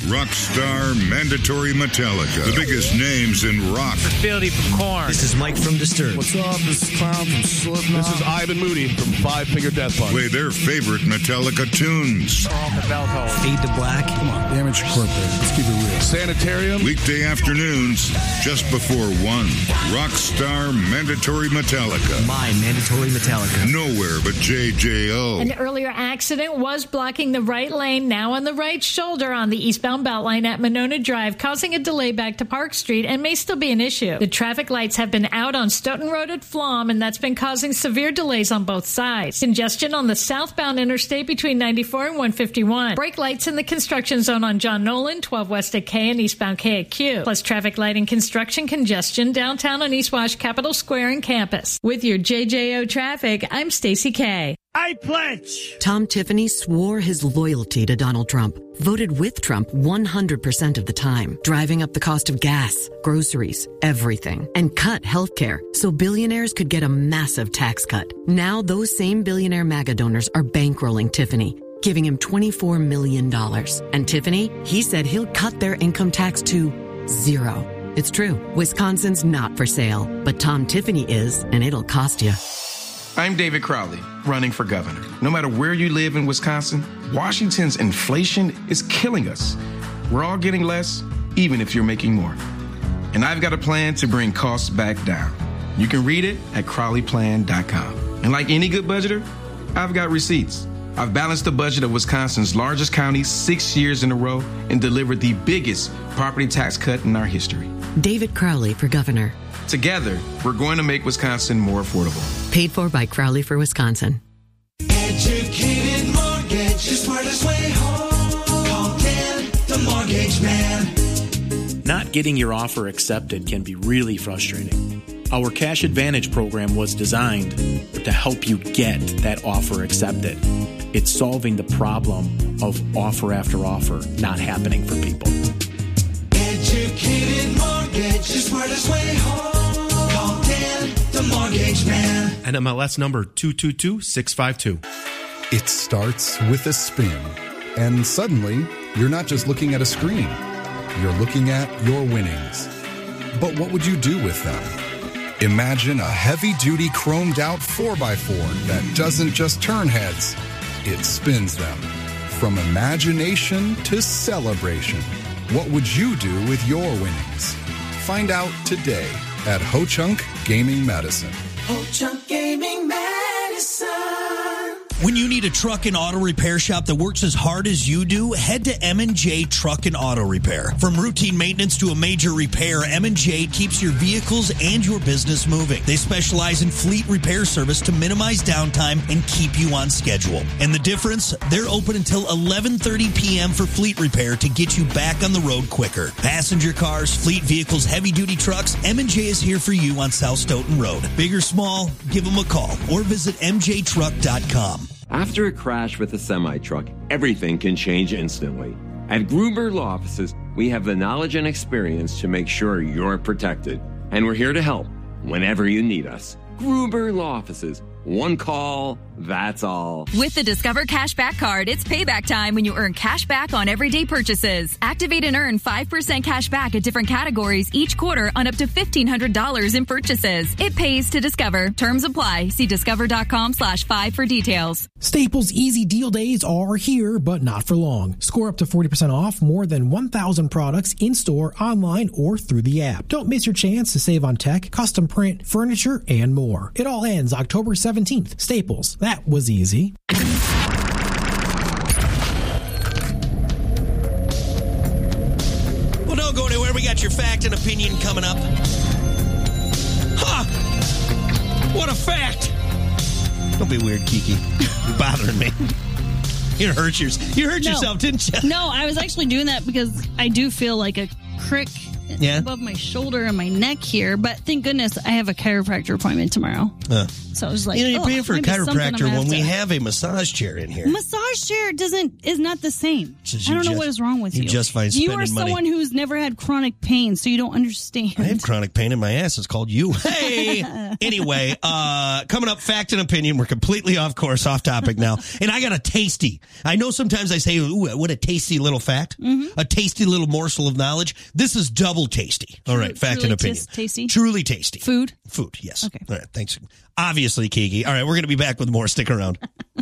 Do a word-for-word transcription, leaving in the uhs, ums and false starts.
Rockstar Mandatory Metallica. The biggest names in rock. Fieldy from Korn. This is Mike from Disturbed. What's up? This is Clown from Slipknot. This is Ivan Moody from Five Finger Death Punch. Play their favorite Metallica tunes. Fade to Black. Come on, Damage Incorporated. Let's keep it real. Sanitarium. Weekday afternoons, just before one. Rockstar Mandatory Metallica. My Mandatory Metallica. Nowhere but J J O. An earlier accident was blocking the right lane, now on the right shoulder on the eastbound Beltline at Monona Drive, causing a delay back to Park Street and may still be an issue. The traffic lights have been out on Stoughton Road at Flom, and that's been causing severe delays on both sides. Congestion on the southbound interstate between ninety-four and one fifty-one. Brake lights in the construction zone on John Nolan, twelve West at K and eastbound K at Q. Plus traffic light and construction congestion downtown on East Wash, Capitol Square, and Campus. With your J J O traffic, I'm Stacey K. I pledge. Tom Tiffany swore his loyalty to Donald Trump, voted with Trump one hundred percent of the time, driving up the cost of gas, groceries, everything, and cut healthcare so billionaires could get a massive tax cut. Now those same billionaire MAGA donors are bankrolling Tiffany, giving him twenty-four million dollars. And Tiffany, he said he'll cut their income tax to zero. It's true. Wisconsin's not for sale, but Tom Tiffany is, and it'll cost you. I'm David Crowley, running for governor. No matter where you live in Wisconsin, Washington's inflation is killing us. We're all getting less, even if you're making more. And I've got a plan to bring costs back down. You can read it at crowley plan dot com. And like any good budgeter, I've got receipts. I've balanced the budget of Wisconsin's largest county six years in a row and delivered the biggest property tax cut in our history. David Crowley for governor. Together, we're going to make Wisconsin more affordable. Paid for by Crowley for Wisconsin. Educated mortgage, the smartest way home. Call Dan, the mortgage man. Not getting your offer accepted can be really frustrating. Our Cash Advantage program was designed to help you get that offer accepted. It's solving the problem of offer after offer not happening for people. Educated mortgage, the smartest way home. Call Dan, the mortgage man. N M L S number two two two six five two. It starts with a spin, and suddenly you're not just looking at a screen. You're looking at your winnings. But what would you do with them? Imagine a heavy-duty chromed-out four by four that doesn't just turn heads, it spins them. From imagination to celebration, what would you do with your winnings? Find out today at Ho-Chunk Gaming Medicine. Ho-Chunk Gaming Medicine. When you need a truck and auto repair shop that works as hard as you do, head to M and J Truck and Auto Repair. From routine maintenance to a major repair, M and J keeps your vehicles and your business moving. They specialize in fleet repair service to minimize downtime and keep you on schedule. And the difference? They're open until eleven thirty p.m. for fleet repair to get you back on the road quicker. Passenger cars, fleet vehicles, heavy-duty trucks, M and J is here for you on South Stoughton Road. Big or small, give them a call or visit m j truck dot com. After a crash with a semi-truck, everything can change instantly. At Gruber Law Offices, we have the knowledge and experience to make sure you're protected. And we're here to help whenever you need us. Gruber Law Offices. One call, that's all. With the Discover Cashback Card, it's payback time when you earn cash back on everyday purchases. Activate and earn five percent cash back at different categories each quarter on up to fifteen hundred dollars in purchases. It pays to Discover. Terms apply. See discover.com slash five for details. Staples Easy Deal Days are here, but not for long. Score up to forty percent off more than one thousand products in-store, online, or through the app. Don't miss your chance to save on tech, custom print, furniture, and more. It all ends October seventeenth. Staples. That was easy. Well, don't go anywhere. We got your fact and opinion coming up. Huh! What a fact! Don't be weird, Kiki. You're bothering me. You hurt, yours. you hurt no. yourself, didn't you? No, I was actually doing that because I do feel like a crick Yeah? above my shoulder and my neck here. But thank goodness I have a chiropractor appointment tomorrow. Uh, so I was like, you know, you're oh, paying for a maybe something I'm chiropractor gonna when have we to- have a massage chair in here. Massage chair doesn't is not the same. So I you don't know just- what is wrong with you you. just find You spending are money. someone who's never had chronic pain, so you don't understand. I have chronic pain in my ass. It's called you. Hey! Anyway, uh, coming up, fact and opinion. We're completely off course, off topic now. And I got a tasty. I know sometimes I say, ooh, what a tasty little fact. Mm-hmm. A tasty little morsel of knowledge. This is double tasty. All right, fact Truly and opinion. tis- tasty? Truly tasty. Food? Food, yes. Okay. All right, thanks. Obviously, Kiki. All right, we're going to be back with more. Stick around.